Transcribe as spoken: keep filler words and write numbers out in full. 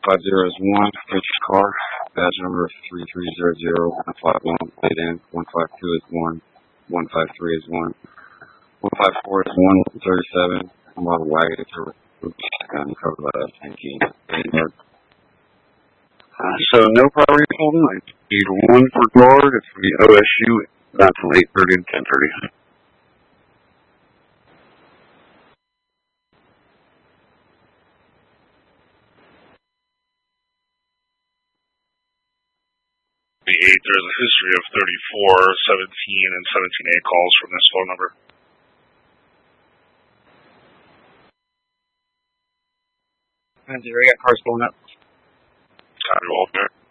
five zero is one, purchase car, badge number three three zero zero one five one, plate in, one five two is one, one five three is one, one five four is one thirty-seven, model wagon, oops, gun covered by that tanky. Uh, so no property holding, I need one for guard, it's going to be O S U, not till eight thirty and ten thirty. The eight, there's a history of thirty-four, seventeen, and seventeen A calls from this phone number. nine zero, I got cars pulling up. Copy, Walter.